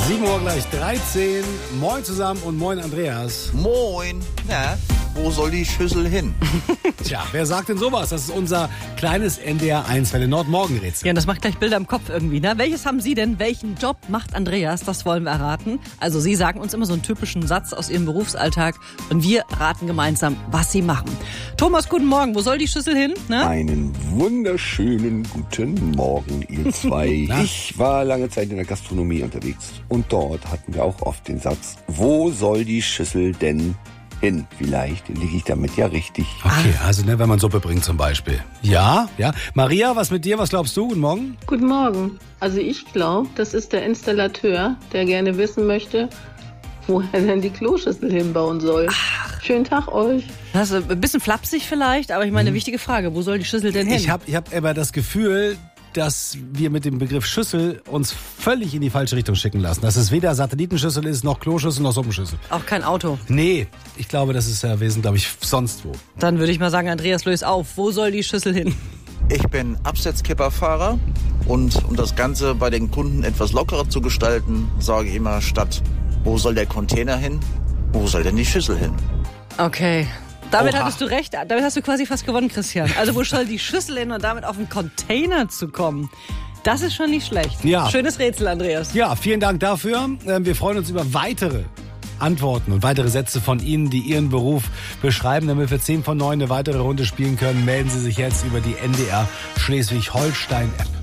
7 Uhr gleich 13. Moin zusammen und moin Andreas. Moin. Na, wo soll die Schüssel hin? Tja, wer sagt denn sowas? Das ist unser kleines NDR1 Welle Nordmorgenrätsel. Ja, und das macht gleich Bilder im Kopf irgendwie, ne? Welches haben Sie denn? Welchen Job macht Andreas? Das wollen wir erraten. Also Sie sagen uns immer so einen typischen Satz aus Ihrem Berufsalltag und wir raten gemeinsam, was Sie machen. Thomas, guten Morgen. Wo soll die Schüssel hin? Ne? Einen wunderschönen guten Morgen, ihr zwei. Ich war lange Zeit in der Gastronomie unterwegs und dort hatten wir auch oft den Satz, wo soll die Schüssel denn hin? Vielleicht liege ich damit ja richtig. Okay, also wenn man Suppe bringt zum Beispiel. Ja. Maria, was mit dir? Was glaubst du? Guten Morgen. Guten Morgen. Also ich glaube, das ist der Installateur, der gerne wissen möchte, wo er denn die Kloschüssel hinbauen soll. Schönen Tag euch. Das ist ein bisschen flapsig vielleicht, aber ich meine, eine wichtige Frage. Wo soll die Schüssel denn hin? Ich hab aber das Gefühl, dass wir mit dem Begriff Schüssel uns völlig in die falsche Richtung schicken lassen. Dass es weder Satellitenschüssel ist, noch Kloschüssel, noch Suppenschüssel. Auch kein Auto. Nee, ich glaube, das ist wir sind, glaube ich, sonst wo. Dann würde ich mal sagen, Andreas, löse auf. Wo soll die Schüssel hin? Ich bin Absetzkipperfahrer und um das Ganze bei den Kunden etwas lockerer zu gestalten, sage ich immer statt, wo soll der Container hin, wo soll denn die Schüssel hin? Okay. Damit Oha. hattest du recht. Damit hast du quasi fast gewonnen, Christian. Also wo soll die Schüssel hin und damit auf den Container zu kommen? Das ist schon nicht schlecht. Ja. Schönes Rätsel, Andreas. Ja, vielen Dank dafür. Wir freuen uns über weitere Antworten und weitere Sätze von Ihnen, die Ihren Beruf beschreiben. Damit wir 10 von 9 eine weitere Runde spielen können, melden Sie sich jetzt über die NDR Schleswig-Holstein-App.